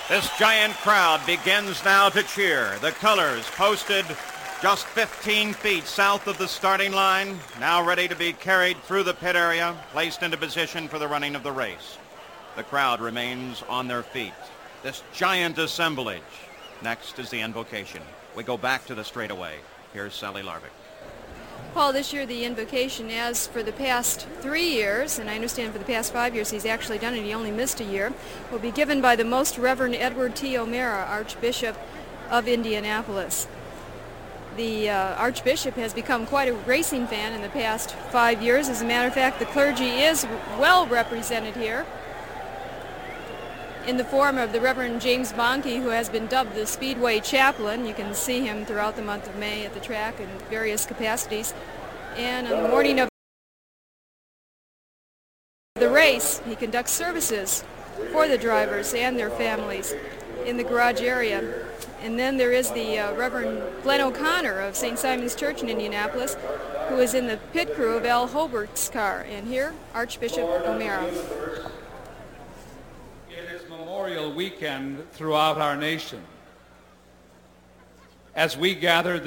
This giant crowd begins now to cheer. The colors posted just 15 feet south of the starting line, now ready to be carried through the pit area, placed into position for the running of the race. The crowd remains on their feet. This giant assemblage. Next is the invocation. We go back to the straightaway. Here's Sally Larvick. Paul, this year the invocation, as for the past 3 years, and I understand for the past 5 years he's actually done it, he only missed a year, will be given by the Most Reverend Edward T. O'Meara, Archbishop of Indianapolis. The Archbishop has become quite a racing fan in the past 5 years. As a matter of fact, the clergy is well represented here in the form of the Reverend James Bonnke, who has been dubbed the Speedway Chaplain. You can see him throughout the month of May at the track in various capacities. And on the morning of the race, he conducts services for the drivers and their families in the garage area. And then there is the Reverend Glenn O'Connor of St. Simon's Church in Indianapolis, who is in the pit crew of Al Hobart's car. And here, Archbishop O'Meara. Memorial weekend throughout our nation. As we gather